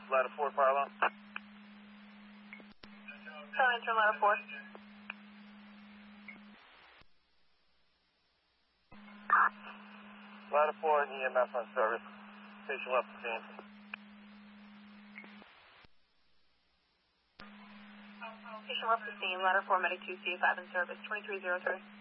Ladder 4, fire alarm. Enter ladder 4. Ladder 4 and EMS on service. Patient left the scene. Patient left the scene. Ladder 4, medic 2, C5 in service. 2303.